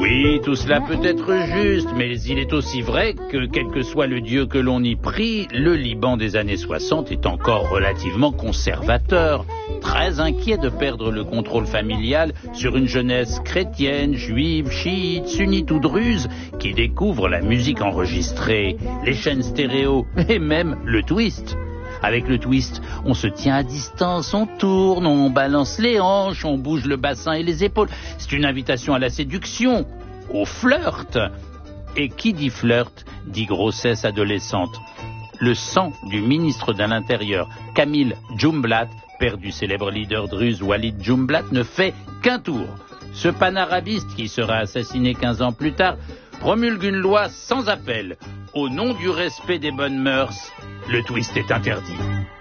Oui, tout cela peut être juste, mais il est aussi vrai que, quel que soit le dieu que l'on y prie, le Liban des années 60 est encore relativement conservateur, très inquiet de perdre le contrôle familial sur une jeunesse chrétienne, juive, chiite, sunnite ou druze qui découvre la musique enregistrée, les chaînes stéréo et même le twist. Avec le twist, on se tient à distance, on tourne, on balance les hanches, on bouge le bassin et les épaules. C'est une invitation à la séduction, au flirt. Et qui dit flirt, dit grossesse adolescente. Le sang du ministre de l'Intérieur, Kamil Jumblat, père du célèbre leader druze Walid Jumblat, ne fait qu'un tour. Ce panarabiste, qui sera assassiné 15 ans plus tard, promulgue une loi sans appel. Au nom du respect des bonnes mœurs, le twist est interdit.